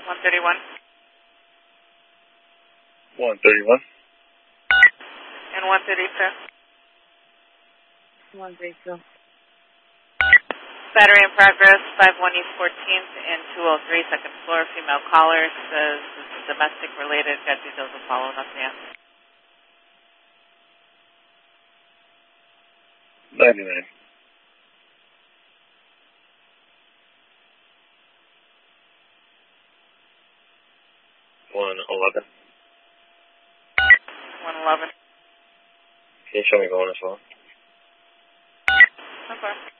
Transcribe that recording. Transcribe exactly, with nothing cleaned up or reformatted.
one thirty-one. one thirty-one. And one thirty-two. one thirty-two. Battery in progress, five one East fourteenth and two oh three, second floor, female caller, says this is domestic related, got details of follow, nothing else. ninety-nine. one eleven. one eleven. Can you show me going as well? Okay.